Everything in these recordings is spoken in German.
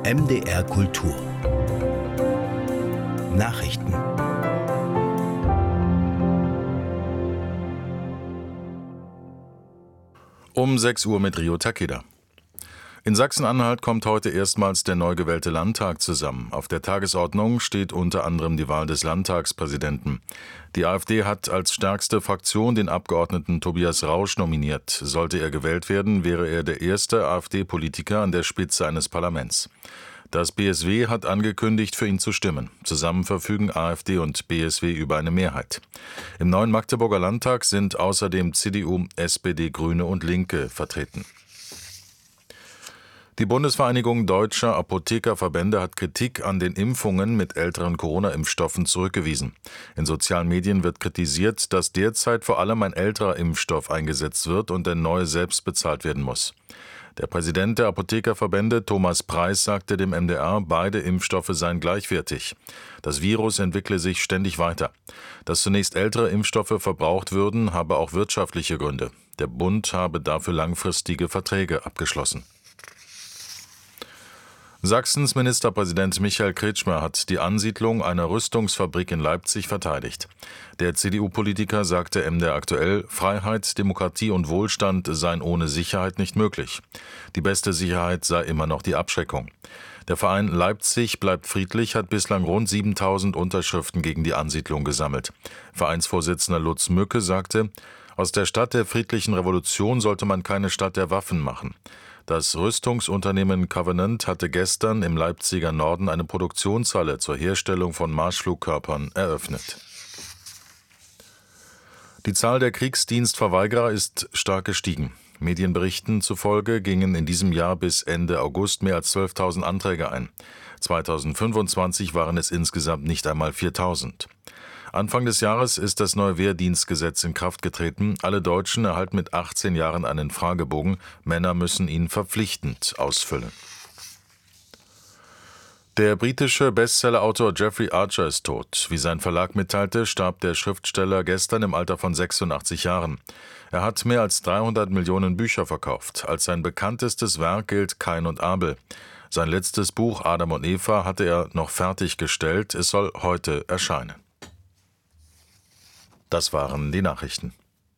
MDR Kultur Nachrichten. Um 6 Uhr mit Rio Takeda. In Sachsen-Anhalt kommt heute erstmals der neu gewählte Landtag zusammen. Auf der Tagesordnung steht unter anderem die Wahl des Landtagspräsidenten. Die AfD hat als stärkste Fraktion den Abgeordneten Tobias Rausch nominiert. Sollte er gewählt werden, wäre er der erste AfD-Politiker an der Spitze eines Parlaments. Das BSW hat angekündigt, für ihn zu stimmen. Zusammen verfügen AfD und BSW über eine Mehrheit. Im neuen Magdeburger Landtag sind außerdem CDU, SPD, Grüne und Linke vertreten. Die Bundesvereinigung Deutscher Apothekerverbände hat Kritik an den Impfungen mit älteren Corona-Impfstoffen zurückgewiesen. In sozialen Medien wird kritisiert, dass derzeit vor allem ein älterer Impfstoff eingesetzt wird und der neue selbst bezahlt werden muss. Der Präsident der Apothekerverbände, Thomas Preis, sagte dem MDR, beide Impfstoffe seien gleichwertig. Das Virus entwickle sich ständig weiter. Dass zunächst ältere Impfstoffe verbraucht würden, habe auch wirtschaftliche Gründe. Der Bund habe dafür langfristige Verträge abgeschlossen. Sachsens Ministerpräsident Michael Kretschmer hat die Ansiedlung einer Rüstungsfabrik in Leipzig verteidigt. Der CDU-Politiker sagte MDR aktuell, Freiheit, Demokratie und Wohlstand seien ohne Sicherheit nicht möglich. Die beste Sicherheit sei immer noch die Abschreckung. Der Verein Leipzig bleibt friedlich hat bislang rund 7.000 Unterschriften gegen die Ansiedlung gesammelt. Vereinsvorsitzender Lutz Mücke sagte, aus der Stadt der friedlichen Revolution sollte man keine Stadt der Waffen machen. Das Rüstungsunternehmen Covenant hatte gestern im Leipziger Norden eine Produktionshalle zur Herstellung von Marschflugkörpern eröffnet. Die Zahl der Kriegsdienstverweigerer ist stark gestiegen. Medienberichten zufolge gingen in diesem Jahr bis Ende August mehr als 12.000 Anträge ein. 2025 waren es insgesamt nicht einmal 4.000. Anfang des Jahres ist das neue Wehrdienstgesetz in Kraft getreten. Alle Deutschen erhalten mit 18 Jahren einen Fragebogen. Männer müssen ihn verpflichtend ausfüllen. Der britische Bestsellerautor Jeffrey Archer ist tot. Wie sein Verlag mitteilte, starb der Schriftsteller gestern im Alter von 86 Jahren. Er hat mehr als 300 Millionen Bücher verkauft. Als sein bekanntestes Werk gilt Kain und Abel. Sein letztes Buch Adam und Eva hatte er noch fertiggestellt. Es soll heute erscheinen. Das waren die Nachrichten.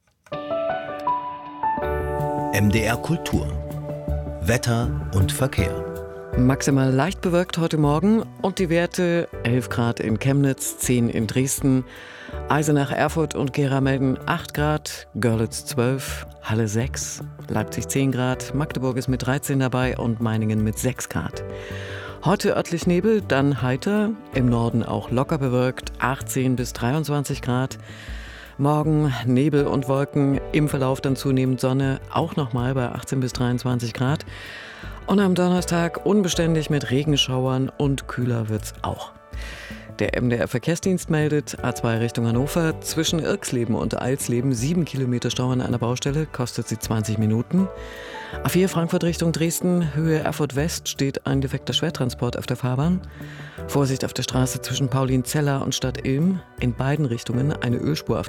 MDR Kultur Wetter und Verkehr. Maximal leicht bewölkt heute Morgen und die Werte 11 Grad in Chemnitz, 10 in Dresden, Eisenach, Erfurt und Gera melden 8 Grad, Görlitz 12, Halle 6, Leipzig 10 Grad, Magdeburg ist mit 13 dabei und Meiningen mit 6 Grad. Heute örtlich Nebel, dann heiter, im Norden auch locker bewölkt, 18 bis 23 Grad. Morgen Nebel und Wolken, im Verlauf dann zunehmend Sonne, auch nochmal bei 18 bis 23 Grad. Und am Donnerstag unbeständig mit Regenschauern und kühler wird's auch. Der MDR Verkehrsdienst meldet, A2 Richtung Hannover, zwischen Irxleben und Eilsleben 7 Kilometer Stau an einer Baustelle, kostet sie 20 Minuten. A4 Frankfurt Richtung Dresden, Höhe Erfurt West, steht ein defekter Schwertransport auf der Fahrbahn. Vorsicht auf der Straße zwischen Paulinzeller und Stadt Ilm, in beiden Richtungen eine Ölspur auf